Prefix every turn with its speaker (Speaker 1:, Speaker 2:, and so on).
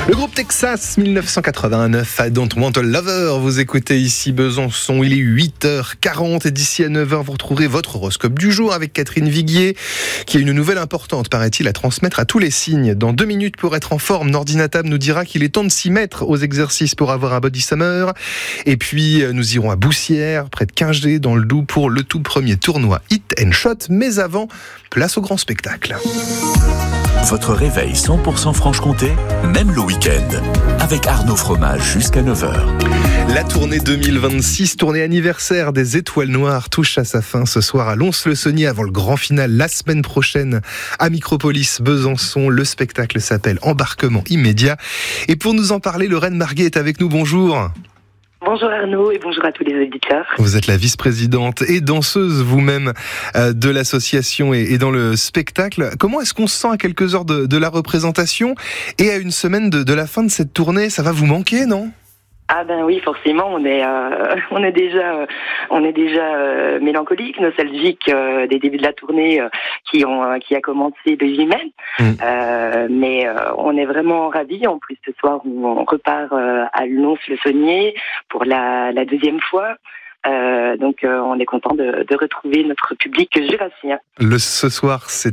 Speaker 1: Le groupe Texas 1989 à Don't Want a Lover, vous écoutez ici Besançon, il est 8h40 et d'ici à 9h vous retrouverez votre horoscope du jour avec Catherine Viguier qui a une nouvelle importante, paraît-il, à transmettre à tous les signes. Dans 2 minutes pour être en forme, Nordinatab nous dira qu'il est temps de s'y mettre aux exercices pour avoir un body summer. Et puis nous irons à Boussières, près de Quingey dans le Doubs pour le tout premier tournoi Hit and Shot. Mais avant, place au grand spectacle.
Speaker 2: Votre réveil 100% Franche-Comté, même le week-end, avec Arnaud Fromage jusqu'à 9h.
Speaker 1: La tournée 2026, tournée anniversaire des Étoiles Noires, touche à sa fin ce soir à Lons-le-Saunier avant le grand final la semaine prochaine à Micropolis Besançon. Le spectacle s'appelle Embarquement immédiat. Et pour nous en parler, Lorraine Marguet est avec nous. Bonjour.
Speaker 3: Bonjour Arnaud et bonjour à tous les auditeurs.
Speaker 1: Vous êtes la vice-présidente et danseuse vous-même de l'association et dans le spectacle. Comment est-ce qu'on se sent à quelques heures de la représentation et à une semaine de la fin de cette tournée? Ça va vous manquer, non ?
Speaker 3: Ah ben oui, forcément, on est déjà mélancolique, nostalgique des débuts de la tournée qui a commencé de Jimène. Mais on est vraiment ravis. En plus, ce soir, on repart à Lons-le-Saunier pour la deuxième fois. Donc, on est content de retrouver notre public jurassien.
Speaker 1: Ce soir, c'est